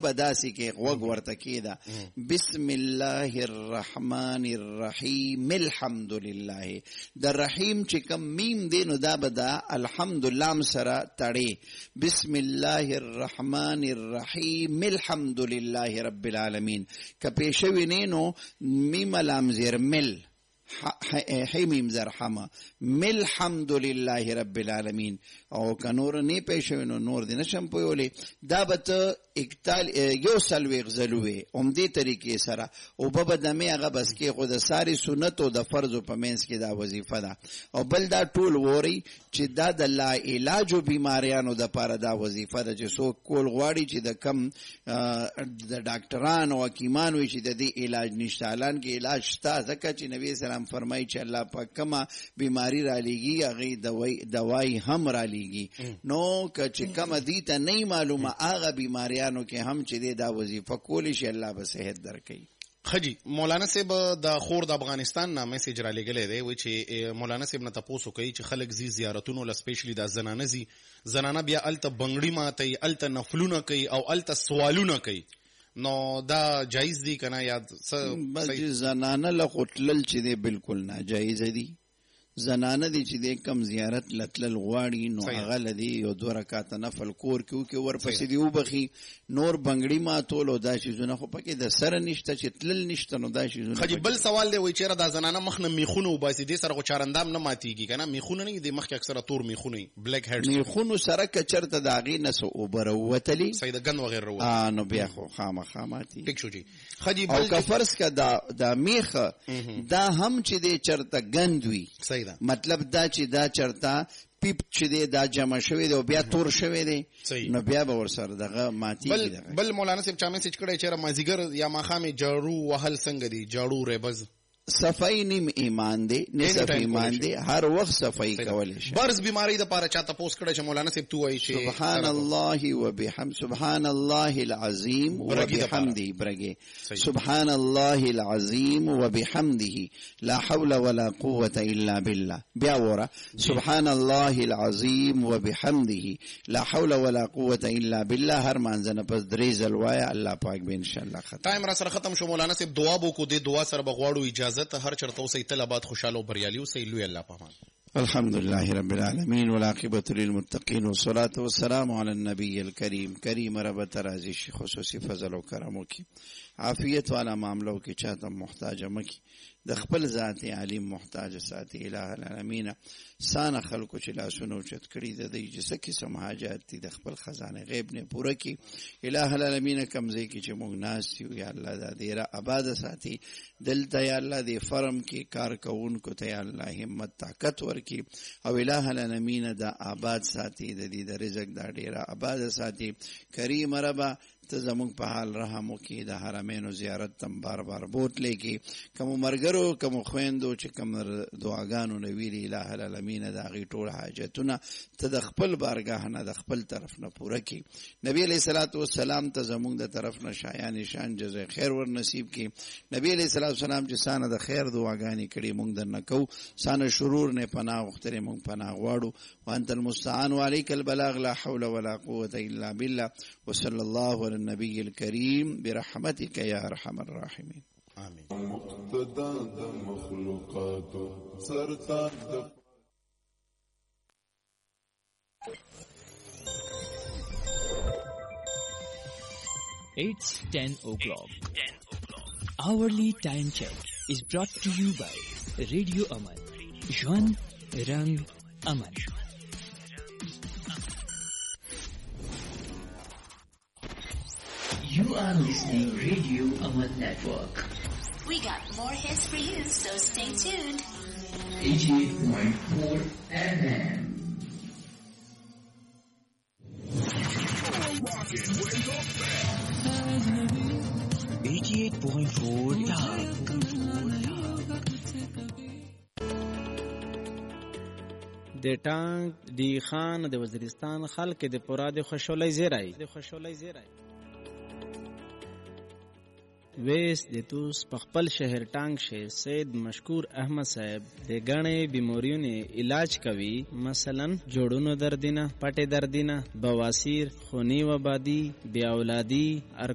پداسي کې وګ ورته کېدا بسم الله الرحمن الرحیم الحمدلله. د رحیم چې کم میم دی نو دا به دا الحمدلله سره تړي. بسم الله الرحمن الرحیم الحمدلله رب العالمین. که پیشوی نینو میم لام زیر مل حمیم زرحمه مل حمدلله رب العالمین. او که نور نه پیشوی نو نور دی نشم پویولی. دا به ته یو سلویغ زلوی امدی طریقې سره او به دمه هغه بس کې خو د ساری سنت او د فرض په منځ کې دا وظیفه ده. او بل دا ټول ووري چې دا د لا علاج بیماریانو د پاره دا وظیفه ده چې څوک کول غواړي چې د کم د ډاکټرانو او حکیمانو چې د دې علاج نشته. الان کې علاج شته ځکه چې نبی سلام فرمایي چې الله پاک کما بیماری را لېږي هغه دوايي هم را لېږي. نو که چې کم دي ته نه معلومه هغه بیماری نو کې هم چې دا وظیفه کولی شي الله به صحت درکړي. خجی مولانا صاحب د خور د افغانستان نه میسج را لګلې دی وای چې مولانا صاحب نه تاسو کوي چې خلک زیارتونو ل سپیشلی د زنانه بیا الته بنگړی ماتي الته نفلونه کوي او الته سوالونه کوي. نو دا جایز دی کنه یا زنانه له قتل چې دی بالکل ناجایز دی. زنانه دي چې د کم زیارت لتل غواړي نو هغه لدی یو 2 رکعات نفل کور کې ورپسې دی وبخي. نور بنگړی ما تولو دا شیزونه خو پکې د سره نشته چې تلل نشته. نو دا شیزونه خجی بل سوال دی وای چیرې دا زنانه مخنه میخونه وباسي دي سره چارندام نه ماتيږي کنه میخونه نه دي مخ کې اکثره تور میخونه بلیک هډز میخونو سره کچرته داغي نسو وبروتلی سید گن وغیرہ نو بیا خو خامخاماتي ټیک شو جی. خجی بل او فرض کا دا میخه دا هم چې دی چرته گندوي مطلب دا چې دا چرته پیپ چې دی دا جمع شوی دی او بیا تور شوی دی نو بیا به ورسره دغه ماتي. بل مولانا صاحب چا میسج کړی چې مازیګر یا ماخامې جاړو وهل څنګه دی جاړو ریبز صفائی نیم ایمان دی نصف ایمان دی هر وخت صفائی کولی شي. برز بیماری د پاره چاته پوس کړی چې مولانا صاحب تو وایي چې سبحان الله وبحمد سبحان الله العظیم وبحمده برګه سبحان الله العظیم وبحمده لا حول ولا قوه الا بالله. بیا وره سبحان الله العظیم وبحمده لا حول ولا قوه الا بالله. هر مانځنه پس درې ځل وایه الله پاک به ان شاء الله ختم. ټایم را سره ختم شو. مولانا صاحب دعا بو کو دې دعا سره بغواړو اجازه هر چرته اوسې طلبات خوشاله او بریالي اوسې لوی الله پامان. الحمدلله رب العالمین والعاقبة للمتقین والصلاة والسلام علی النبی الکریم. کریم رب ترازی خصوصی فضل و کرم کی عافیت والا معاملوں کی چاہتا محتاج مکی د خپل ذات علیم محتاج ساتي. الہ العالمین سان خلقو چې لا سنو چت کړي د دې جسه کې سم حاجات دي د خپل خزانه غیب نه پوره کی. الہ العالمین کمزې کې چې موږ ناس یو یا الله دا ډیره آباد ساتي دلته یا الله دې فرم کې کار کوونکو ته یا الله همت طاقت ورکی او الہ العالمین دا آباد ساتي د دې د رزق دا ډیره آباد ساتي. کریم رب ته زموږ په حال رحم وکړي. د حرمینو زیارت تم بار بار بوتلې کې کوم مرګرو کوم خويندو چې کوم دعاګانو نه ویلي الہ العالمین دا غي ټول حاجتونه ته د خپل بارګاه نه د خپل طرف نه پوره کړي. نبی علیہ الصلوۃ والسلام ته زموږ د طرف نه شایان شان جزای خیر ور نصیب کړي. نبی علیہ الصلوۃ والسلام چې سانه د خیر دعاګانې کړي موږ درنه کو سانه شرور نه پناه وختره موږ پناه غواړو. وانت المستعان وعليك البلاغ لا حول ولا قوه الا بالله وصلى الله على النبي الكريم برحمتك يا ارحم الراحمين. آمين. مقتدا د مخلوقات سرتاج It's 10 o'clock. Hourly time check is brought to you by Radio Aman. Jwan Rang Aman. You are listening Radio Aman Network. We got more hits for you, so stay tuned. 88.4 FM. Rockin' with the best. 88.4 د ټانک دی خان د وزیرستان خلک د پورا د خوشحالي زیرای ویس د توس پخپل شهر ټانک شه سید مشکور احمد صاحب د غنې بیماریونو علاج کوي مثلا جوړونو دردینه پټه دردینه بواسیر خونی و بادی بیا اولادی